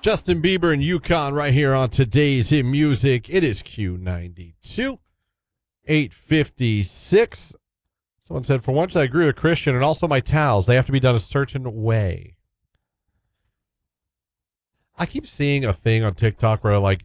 Justin Bieber and Yukon right here on Today's Hit Music. It is Q92, 8:56. Someone said, for once I agree with Christian, and also my towels, they have to be done a certain way. I keep seeing a thing on TikTok where like